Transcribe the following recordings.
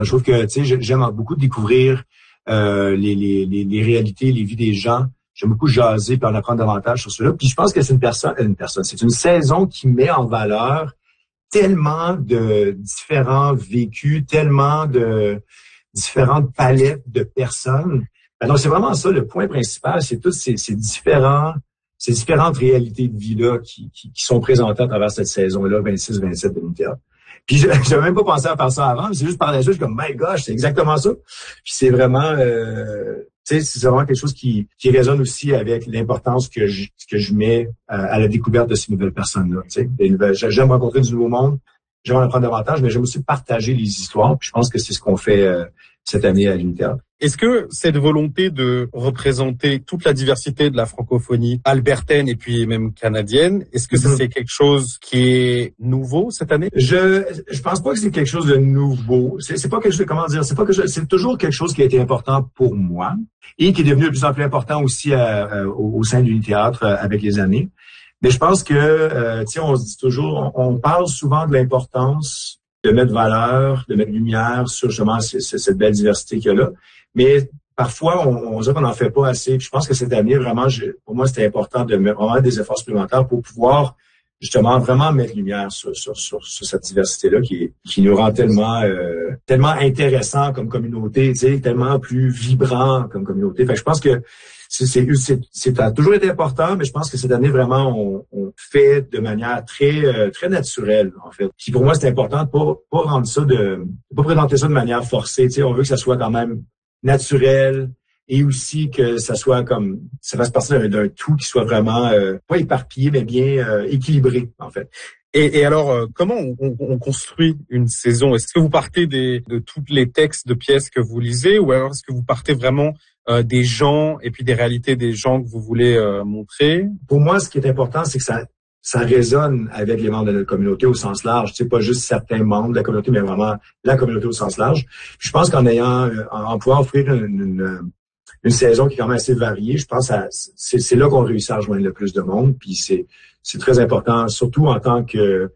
Je trouve que, tu sais, j'aime beaucoup découvrir les réalités, les vies des gens. J'aime beaucoup jaser et en apprendre davantage sur cela. Puis je pense que c'est c'est une saison qui met en valeur tellement de différents vécus, tellement de différentes palettes de personnes. Donc, c'est vraiment ça, le point principal, c'est toutes ces différentes réalités de vie-là qui sont présentées à travers cette saison-là, 26-27 de l'Unithéâtre. Puis, j'avais même pas pensé à faire ça avant, c'est juste par la suite, je suis comme, my gosh, c'est exactement ça. Puis, c'est vraiment, tu sais, c'est vraiment quelque chose qui résonne aussi avec l'importance que je mets à la découverte de ces nouvelles personnes-là, tu sais. J'aime rencontrer du nouveau monde, j'aime en apprendre davantage, mais j'aime aussi partager les histoires. Puis je pense que c'est ce qu'on fait cette année à l'Unithéâtre. Est-ce que cette volonté de représenter toute la diversité de la francophonie albertaine et puis même canadienne, est-ce que c'est quelque chose qui est nouveau cette année? Je pense pas que c'est quelque chose de nouveau. C'est pas quelque chose, comment dire, c'est toujours quelque chose qui a été important pour moi et qui est devenu de plus en plus important aussi au sein de l'Unithéâtre avec les années. Mais je pense que, tu sais, on se dit toujours, on parle souvent de l'importance de mettre valeur, de mettre lumière sur justement cette belle diversité qu'il y a là. Mais parfois, on dit qu'on n'en fait pas assez. Puis je pense que cette année, vraiment, pour moi, c'était important de mettre vraiment des efforts supplémentaires pour pouvoir justement vraiment mettre lumière sur cette diversité-là qui nous rend tellement intéressant comme communauté, tu sais, tellement plus vibrant comme communauté. Fait que je pense que ça a toujours été important, mais je pense que cette année, vraiment, on fait de manière très naturelle, en fait. Puis pour moi, c'est important de pas rendre ça pas présenter ça de manière forcée. Tu sais, on veut que ça soit quand même naturel et aussi que ça soit comme, ça fasse partie d'un tout qui soit vraiment, pas éparpillé, mais bien équilibré, en fait. Et alors, comment on construit une saison? Est-ce que vous partez de tous les textes de pièces que vous lisez ou alors est-ce que vous partez vraiment des gens et puis des réalités des gens que vous voulez montrer? Pour moi, ce qui est important, c'est que ça résonne avec les membres de notre communauté au sens large. Tu sais, pas juste certains membres de la communauté, mais vraiment la communauté au sens large. Puis je pense en pouvant offrir une saison qui est quand même assez variée, je pense c'est là qu'on réussit à rejoindre le plus de monde. Puis c'est très important, surtout en tant que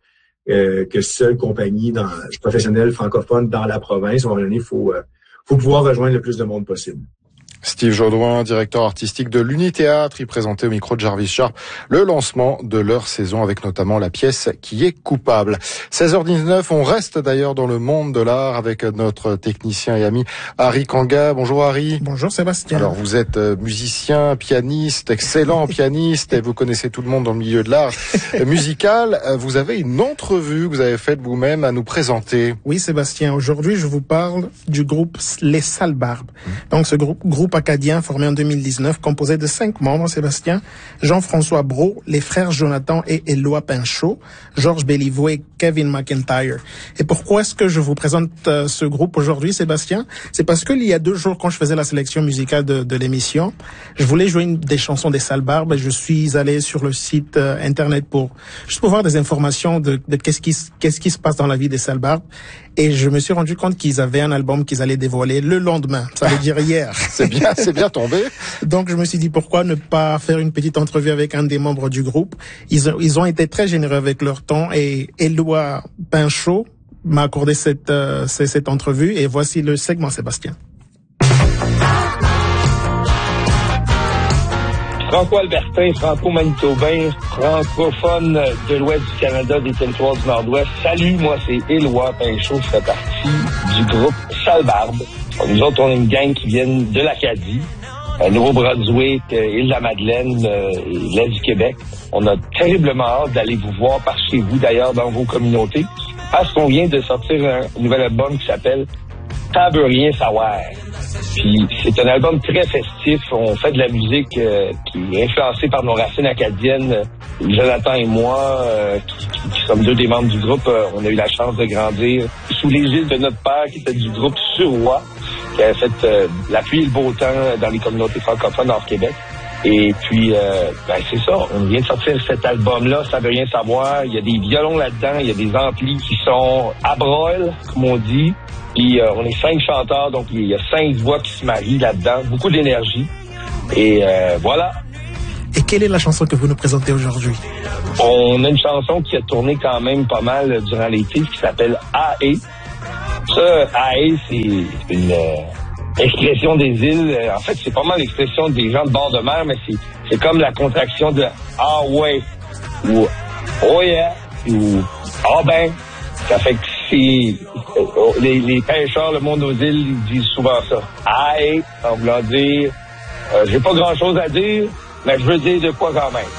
seule compagnie professionnelle francophone dans la province. À un moment donné, faut pouvoir rejoindre le plus de monde possible. Steve Jaudoin, directeur artistique de l'Unithéâtre, il présentait au micro de Jarvis Sharp le lancement de leur saison avec notamment la pièce qui est coupable. 16h19, on reste d'ailleurs dans le monde de l'art avec notre technicien et ami Harry Kanga. Bonjour Harry. Bonjour Sébastien. Alors vous êtes musicien, pianiste, excellent pianiste et vous connaissez tout le monde dans le milieu de l'art musical. Vous avez une entrevue que vous avez faite vous-même à nous présenter. Oui Sébastien, aujourd'hui je vous parle du groupe Les Salbarbes. Donc ce groupe acadien formé en 2019, composé de 5 membres, Sébastien, Jean-François Brault, les frères Jonathan et Éloi Pinchot, Georges Béliveau et Kevin McIntyre. Et pourquoi est-ce que je vous présente ce groupe aujourd'hui, Sébastien? C'est parce que il y a 2 jours, quand je faisais la sélection musicale de l'émission, je voulais jouer des chansons des Salbarbes et je suis allé sur le site internet pour voir des informations de qu'est-ce qui se passe dans la vie des Salbarbes. Et je me suis rendu compte qu'ils avaient un album qu'ils allaient dévoiler le lendemain. Ça veut dire hier. C'est bien tombé. Donc, je me suis dit, pourquoi ne pas faire une petite entrevue avec un des membres du groupe? Ils ont été très généreux avec leur temps et Éloi Pinchot m'a accordé cette entrevue et voici le segment, Sébastien. Franco-albertain, franco-manitobain, francophone de l'ouest du Canada, des territoires du Nord-Ouest. Salut, moi c'est Éloi Pinchot, je fais partie du groupe Salbarbe. Nous autres, on est une gang qui vient de l'Acadie, Nouveau-Brunswick, Île-de-la-Madeleine et l'Est du Québec. On a terriblement hâte d'aller vous voir par chez vous, d'ailleurs, dans vos communautés, parce qu'on vient de sortir un nouvel album qui s'appelle « T'en veux rien savoir ». Puis c'est un album très festif. On fait de la musique qui est influencée par nos racines acadiennes. Jonathan et moi, qui sommes 2 des membres du groupe, on a eu la chance de grandir sous l'égide de notre père, qui était du groupe Suroît, qui a fait la pluie et le beau temps dans les communautés francophones hors Québec. Et puis, c'est ça. On vient de sortir cet album-là, ça veut rien savoir. Il y a des violons là-dedans, il y a des amplis qui sont à broil, comme on dit. Puis on est 5 chanteurs, donc il y a 5 voix qui se marient là-dedans, beaucoup d'énergie. Et voilà. Et quelle est la chanson que vous nous présentez aujourd'hui? On a une chanson qui a tourné quand même pas mal durant l'été, qui s'appelle A.E. Ça, aïe, c'est une expression des îles. En fait, c'est pas mal l'expression des gens de bord de mer, mais c'est comme la contraction de ah ouais ou oh yeah ou ah ben. Ça fait que si les pêcheurs, le monde aux îles, ils disent souvent ça. Aïe, en voulant dire j'ai pas grand chose à dire, mais je veux dire de quoi quand même.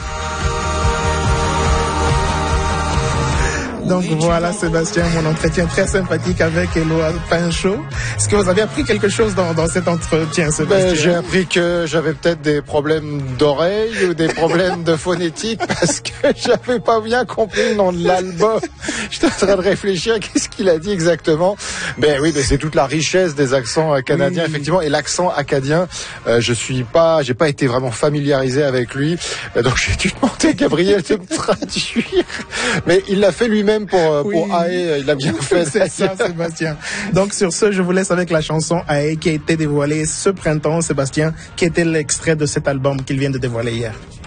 Donc voilà, Sébastien, mon entretien très sympathique avec Éloi Pinchot. Est-ce que vous avez appris quelque chose dans cet entretien, Sébastien? J'ai appris que j'avais peut-être des problèmes d'oreille ou des problèmes de phonétique parce que j'avais pas bien compris le nom de l'album. J'étais en train de réfléchir à qu'est-ce qu'il a dit exactement. Oui, c'est toute la richesse des accents canadiens, oui. Effectivement. Et l'accent acadien, j'ai pas été vraiment familiarisé avec lui. Donc j'ai dû demander à Gabriel de me traduire. Mais il l'a fait lui-même pour Ae, il a bien fait. C'est ça, Sébastien. Donc sur ce, je vous laisse avec la chanson Ae qui a été dévoilée ce printemps, Sébastien, qui était l'extrait de cet album qu'il vient de dévoiler hier.